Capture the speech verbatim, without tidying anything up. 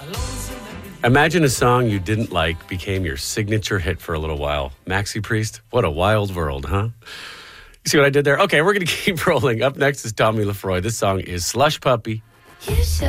Imagine a song you didn't like became your signature hit for a little while. Maxi Priest, what a wild world, huh? You see what I did there? Okay, we're going to keep rolling. Up next is Tommy Lafroy. This song is Slush Puppy. You should